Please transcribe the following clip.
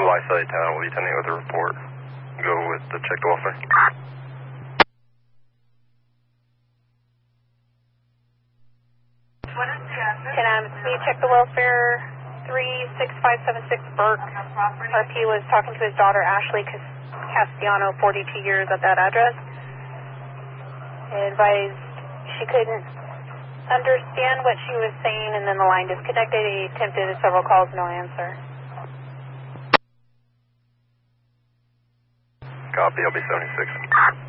Lyside Town, will you tell me with a report? Go with the check the welfare. What is the address? Can you check the welfare 36576 Burke? RP was talking to his daughter Ashley Castellano, 42 years at that address. Advised she couldn't understand what she was saying, and then the line disconnected. He attempted several calls, no answer. Copy, LB 76.